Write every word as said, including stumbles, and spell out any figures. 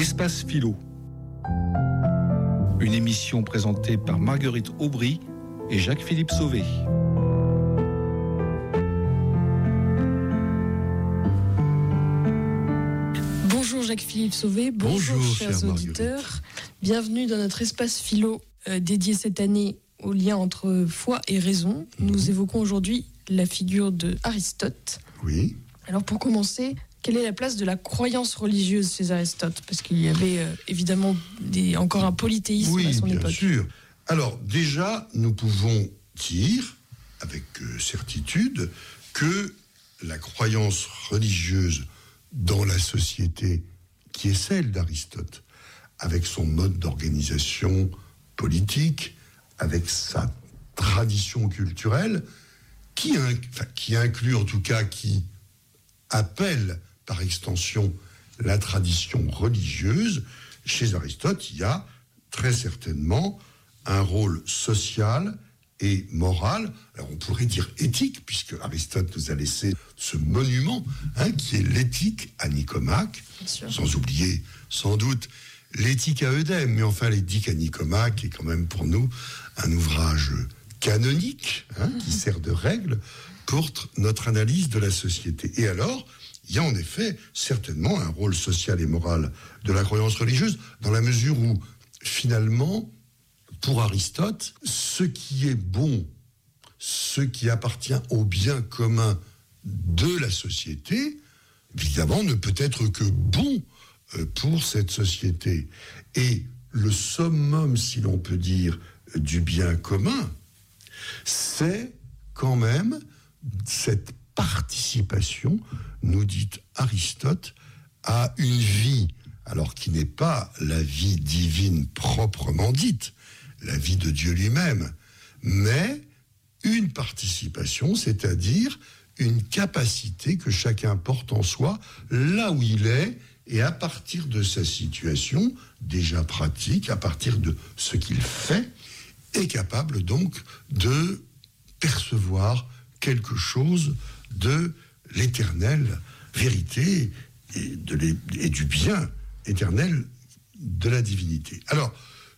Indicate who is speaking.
Speaker 1: Espace Philo. Une émission présentée par Marguerite Aubry et Jacques-Philippe Sauvé.
Speaker 2: Bonjour Jacques-Philippe Sauvé, bonjour, bonjour chers auditeurs. Marguerite. Bienvenue dans notre Espace Philo euh, dédié cette année au lien entre foi et raison. Mmh. Nous évoquons aujourd'hui la figure de Aristote.
Speaker 3: Oui.
Speaker 2: Alors pour commencer, quelle est la place de la croyance religieuse chez Aristote ? Parce qu'il y avait euh, évidemment des, encore un polythéisme
Speaker 3: oui,
Speaker 2: à son époque.
Speaker 3: Oui, bien sûr. Alors déjà, nous pouvons dire avec euh, certitude que la croyance religieuse dans la société qui est celle d'Aristote, avec son mode d'organisation politique, avec sa tradition culturelle, qui, inc- enfin, qui inclut en tout cas, qui appelle par extension la tradition religieuse, chez Aristote, il y a très certainement un rôle social et moral, alors on pourrait dire éthique, puisque Aristote nous a laissé ce monument, hein, qui est l'éthique à Nicomaque, sans oublier sans doute l'éthique à Eudème, mais enfin l'éthique à Nicomaque est quand même pour nous un ouvrage canonique, hein, qui sert de règle pour t- notre analyse de la société. Et alors, il y a en effet certainement un rôle social et moral de la croyance religieuse, dans la mesure où, finalement, pour Aristote, ce qui est bon, ce qui appartient au bien commun de la société, évidemment, ne peut être que bon pour cette société. Et le summum, si l'on peut dire, du bien commun, c'est quand même cette participation, nous dit Aristote, à une vie, alors qui n'est pas la vie divine proprement dite, la vie de Dieu lui-même, mais une participation, c'est-à-dire une capacité que chacun porte en soi, là où il est, et à partir de sa situation déjà pratique, à partir de ce qu'il fait, est capable donc de percevoir quelque chose de l'éternelle vérité et, de et du bien éternel de la divinité. Alors,